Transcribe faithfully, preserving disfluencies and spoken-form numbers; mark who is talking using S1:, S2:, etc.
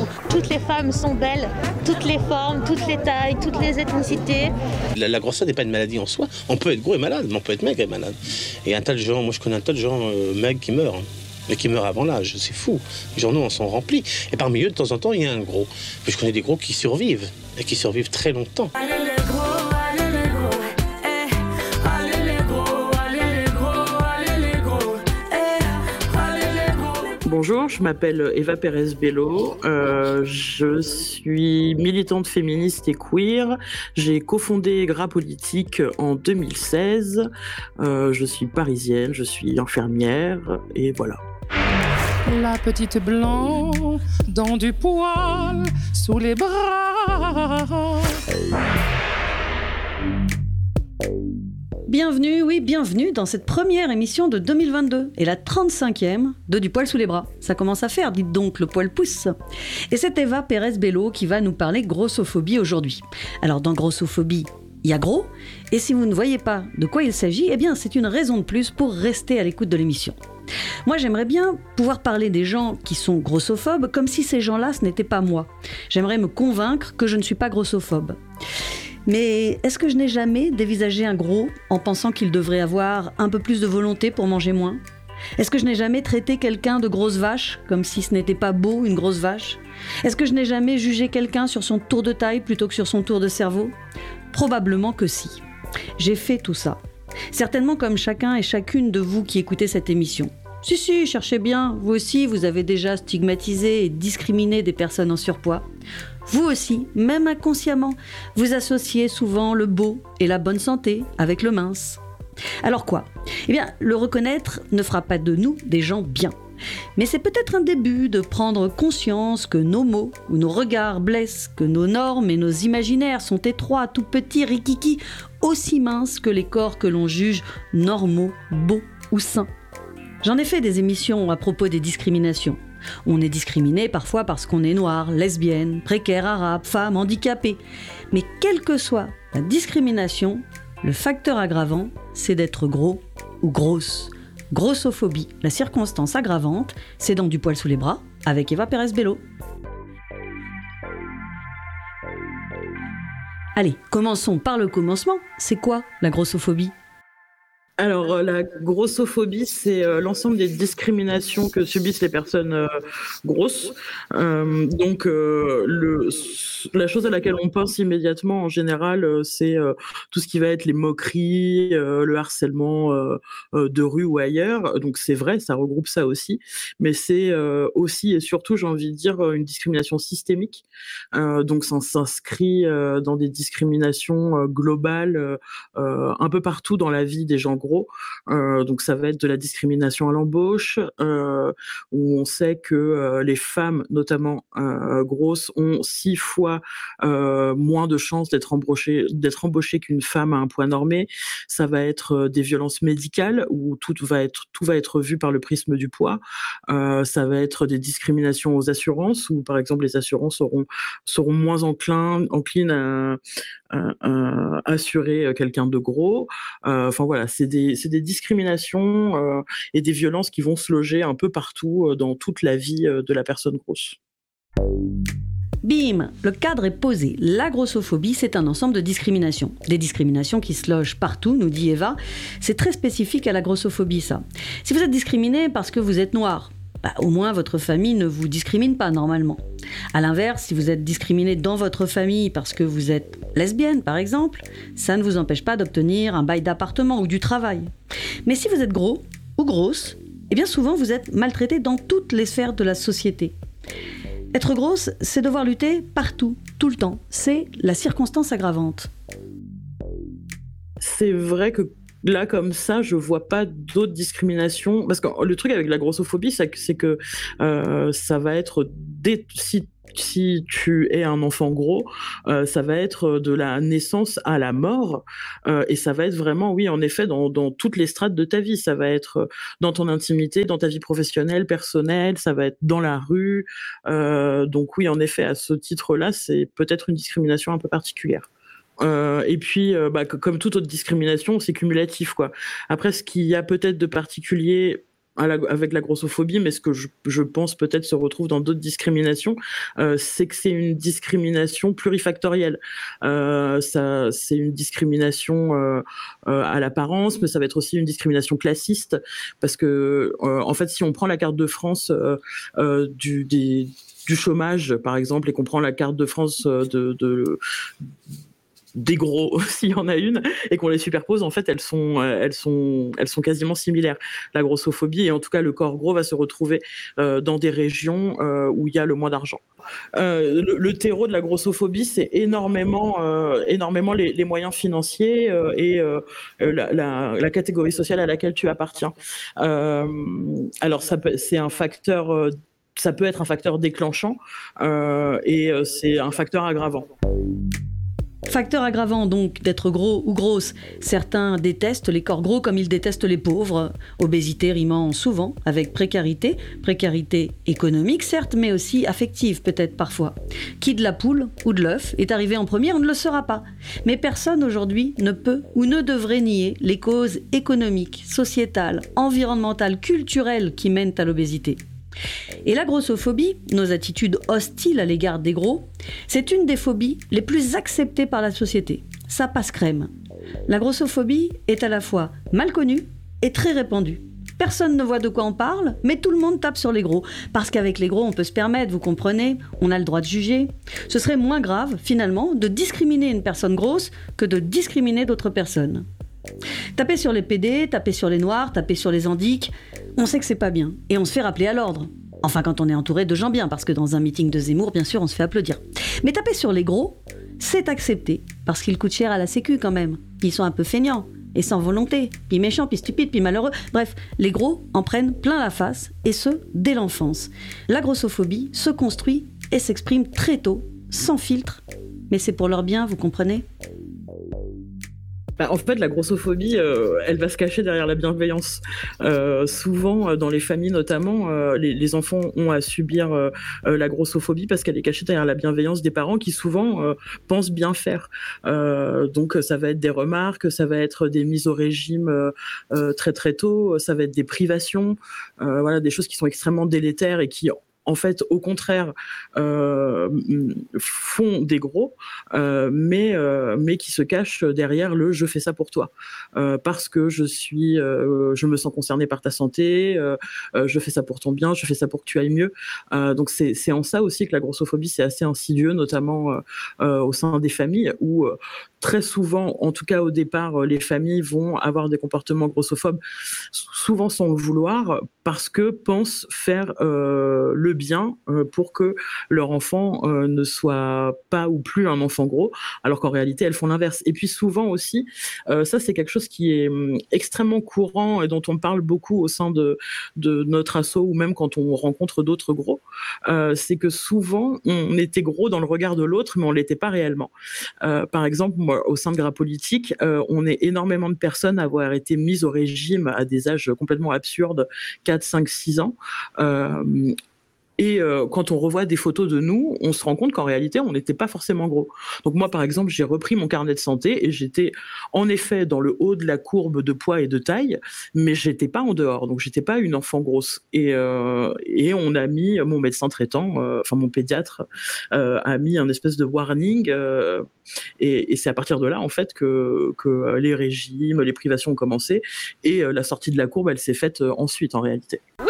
S1: Toutes les femmes sont belles, toutes les formes, toutes les tailles, toutes les ethnicités.
S2: La, la grossesse n'est pas une maladie en soi. On peut être gros et malade, mais on peut être maigre et malade. Et un tas de gens, moi je connais un tas de gens euh, maigres qui meurent. Hein. Mais qui meurent avant l'âge, c'est fou. Les journaux en sont remplis. Et parmi eux, de temps en temps, il y a un gros. Mais je connais des gros qui survivent, et qui survivent très longtemps.
S3: Allez les gros, allez les gros, eh. Allez les gros, allez les gros, allez les gros, eh. Allez les gros.
S4: Bonjour, je m'appelle Eva Pérez Bello. Euh, je suis militante féministe et queer. J'ai cofondé Gras Politique en deux mille seize. Euh, je suis parisienne, je suis infirmière, et voilà.
S5: La petite blanc dans du poil sous les bras.
S6: Bienvenue, oui, bienvenue dans cette première émission de deux mille vingt-deux et la trente-cinquième de Du poil sous les bras. Ça commence à faire, dites donc, le poil pousse. Et c'est Eva Pérez Bello qui va nous parler grossophobie aujourd'hui. Alors dans grossophobie, il y a gros, et si vous ne voyez pas de quoi il s'agit, eh bien c'est une raison de plus pour rester à l'écoute de l'émission. Moi, j'aimerais bien pouvoir parler des gens qui sont grossophobes comme si ces gens-là, ce n'était pas moi. J'aimerais me convaincre que je ne suis pas grossophobe. Mais est-ce que je n'ai jamais dévisagé un gros en pensant qu'il devrait avoir un peu plus de volonté pour manger moins ? Est-ce que je n'ai jamais traité quelqu'un de grosse vache comme si ce n'était pas beau, une grosse vache ? Est-ce que je n'ai jamais jugé quelqu'un sur son tour de taille plutôt que sur son tour de cerveau ? Probablement que si. J'ai fait tout ça. Certainement comme chacun et chacune de vous qui écoutez cette émission. Si, si, cherchez bien, vous aussi, vous avez déjà stigmatisé et discriminé des personnes en surpoids. Vous aussi, même inconsciemment, vous associez souvent le beau et la bonne santé avec le mince. Alors quoi ? Eh bien, le reconnaître ne fera pas de nous des gens bien. Mais c'est peut-être un début de prendre conscience que nos mots ou nos regards blessent, que nos normes et nos imaginaires sont étroits, tout petits, rikiki, aussi minces que les corps que l'on juge normaux, beaux ou sains. J'en ai fait des émissions à propos des discriminations. On est discriminé parfois parce qu'on est noir, lesbienne, précaire, arabe, femme, handicapé. Mais quelle que soit la discrimination, le facteur aggravant, c'est d'être gros ou grosse. Grossophobie, la circonstance aggravante, c'est dans Du poil sous les bras, avec Eva Pérez Bello. Allez, commençons par le commencement. C'est quoi la grossophobie ?
S4: Alors, euh, la grossophobie, c'est euh, l'ensemble des discriminations que subissent les personnes euh, grosses. Euh, donc, euh, le, la chose à laquelle on pense immédiatement, en général, euh, c'est euh, tout ce qui va être les moqueries, euh, le harcèlement euh, euh, de rue ou ailleurs. Donc, c'est vrai, ça regroupe ça aussi. Mais c'est euh, aussi et surtout, j'ai envie de dire, une discrimination systémique. Euh, donc, ça s'inscrit euh, dans des discriminations euh, globales euh, un peu partout dans la vie des gens gros. Euh, donc ça va être de la discrimination à l'embauche, euh, où on sait que euh, les femmes, notamment euh, grosses, ont six fois euh, moins de chances d'être embauchées, d'être embauchées qu'une femme à un poids normé. Ça va être euh, des violences médicales, où tout va être tout va être vu par le prisme du poids. Euh, ça va être des discriminations aux assurances, où par exemple les assurances seront seront moins enclins enclines à, à, à assurer quelqu'un de gros. Euh, enfin voilà, c'est des c'est des discriminations euh, et des violences qui vont se loger un peu partout euh, dans toute la vie euh, de la personne grosse.
S6: Bim, le cadre est posé. La grossophobie, c'est un ensemble de discriminations. Des discriminations qui se logent partout, nous dit Eva. C'est très spécifique à la grossophobie, ça. Si vous êtes discriminé parce que vous êtes noir, bah, au moins votre famille ne vous discrimine pas normalement. À l'inverse, si vous êtes discriminé dans votre famille parce que vous êtes lesbienne, par exemple, ça ne vous empêche pas d'obtenir un bail d'appartement ou du travail. Mais si vous êtes gros ou grosse, eh bien souvent vous êtes maltraité dans toutes les sphères de la société. Être grosse, c'est devoir lutter partout, tout le temps. C'est la circonstance aggravante.
S4: C'est vrai que là, comme ça, je vois pas d'autres discriminations. Parce que le truc avec la grossophobie, c'est que, c'est que euh, ça va être... Dé... Si, si tu es un enfant gros, euh, ça va être de la naissance à la mort. Euh, et ça va être vraiment, oui, en effet, dans, dans toutes les strates de ta vie. Ça va être dans ton intimité, dans ta vie professionnelle, personnelle. Ça va être dans la rue. Euh, donc oui, en effet, à ce titre-là, c'est peut-être une discrimination un peu particulière. Euh, et puis, euh, bah, comme toute autre discrimination, c'est cumulatif, quoi. Après, ce qu'il y a peut-être de particulier à la, avec la grossophobie, mais ce que je, je pense peut-être se retrouve dans d'autres discriminations, euh, c'est que c'est une discrimination plurifactorielle. Euh, ça, c'est une discrimination euh, euh, à l'apparence, mais ça va être aussi une discrimination classiste, parce que euh, en fait, si on prend la carte de France euh, euh, du des du chômage, par exemple, et qu'on prend la carte de France de, de des gros, s'il y en a une, et qu'on les superpose, en fait, elles sont, elles sont, elles sont quasiment similaires. La grossophobie, et en tout cas, le corps gros va se retrouver euh, dans des régions euh, où il y a le moins d'argent. Euh, le, le terreau de la grossophobie, c'est énormément, euh, énormément les, les moyens financiers euh, et euh, la, la, la catégorie sociale à laquelle tu appartiens. Euh, alors, ça peut, c'est un facteur, euh, ça peut être un facteur déclenchant euh, et euh, c'est un facteur aggravant.
S6: Facteur aggravant donc d'être gros ou grosse. Certains détestent les corps gros comme ils détestent les pauvres. Obésité rimant souvent avec précarité. Précarité économique certes, mais aussi affective peut-être parfois. Qui de la poule ou de l'œuf est arrivé en premier, on ne le saura pas. Mais personne aujourd'hui ne peut ou ne devrait nier les causes économiques, sociétales, environnementales, culturelles qui mènent à l'obésité. Et la grossophobie, nos attitudes hostiles à l'égard des gros, c'est une des phobies les plus acceptées par la société. Ça passe crème. La grossophobie est à la fois mal connue et très répandue. Personne ne voit de quoi on parle, mais tout le monde tape sur les gros. Parce qu'avec les gros, on peut se permettre, vous comprenez, on a le droit de juger. Ce serait moins grave, finalement, de discriminer une personne grosse que de discriminer d'autres personnes. Taper sur les P D, taper sur les noirs, taper sur les handics, on sait que c'est pas bien. Et on se fait rappeler à l'ordre. Enfin, quand on est entouré de gens bien, parce que dans un meeting de Zemmour, bien sûr, on se fait applaudir. Mais taper sur les gros, c'est accepté, parce qu'ils coûtent cher à la sécu quand même. Ils sont un peu feignants, et sans volonté, puis méchants, puis stupides, puis malheureux. Bref, les gros en prennent plein la face, et ce, dès l'enfance. La grossophobie se construit et s'exprime très tôt, sans filtre. Mais c'est pour leur bien, vous comprenez ?
S4: Bah, en fait, la grossophobie, euh, elle va se cacher derrière la bienveillance. Euh, souvent, dans les familles notamment, euh, les, les enfants ont à subir euh, la grossophobie parce qu'elle est cachée derrière la bienveillance des parents qui souvent euh, pensent bien faire. Euh, donc, ça va être des remarques, ça va être des mises au régime euh, euh, très très tôt, ça va être des privations, euh, voilà, des choses qui sont extrêmement délétères et qui en fait, au contraire, euh, font des gros, euh, mais, euh, mais qui se cachent derrière le « je fais ça pour toi euh, », parce que je suis, euh, je me sens concernée par ta santé, euh, je fais ça pour ton bien, je fais ça pour que tu ailles mieux. Euh, donc c'est, c'est en ça aussi que la grossophobie, c'est assez insidieux, notamment euh, euh, au sein des familles, où euh, très souvent, en tout cas au départ, les familles vont avoir des comportements grossophobes, souvent sans le vouloir, parce que pensent faire euh, le bien euh, pour que leur enfant euh, ne soit pas ou plus un enfant gros, alors qu'en réalité elles font l'inverse. Et puis souvent aussi, euh, ça c'est quelque chose qui est hum, extrêmement courant et dont on parle beaucoup au sein de, de notre asso ou même quand on rencontre d'autres gros, euh, c'est que souvent on était gros dans le regard de l'autre mais on l'était pas réellement. Euh, par exemple, moi, au sein de Gras Politique, euh, on est énormément de personnes à avoir été mises au régime à des âges complètement absurdes, quatre, cinq, six ans. Euh, Et euh, quand on revoit des photos de nous, on se rend compte qu'en réalité, on n'était pas forcément gros. Donc moi, par exemple, j'ai repris mon carnet de santé et j'étais en effet dans le haut de la courbe de poids et de taille, mais j'étais pas en dehors. Donc j'étais pas une enfant grosse. Et, euh, et on a mis, mon médecin traitant, euh, enfin mon pédiatre, euh, a mis un espèce de warning. Euh, et, et c'est à partir de là, en fait, que, que les régimes, les privations ont commencé. Et euh, la sortie de la courbe, elle s'est faite euh, ensuite, en réalité.